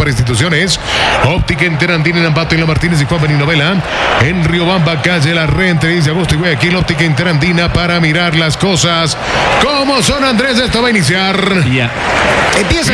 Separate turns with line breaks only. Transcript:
para instituciones. Óptica Interandina en Ambato y La Martínez y Juan Beninovela. En Riobamba, calle La Rente, dice Agosto y Guayaquil. Óptica Interandina para mirar las cosas como son. Andrés, esto va a iniciar.
Ya.
Empieza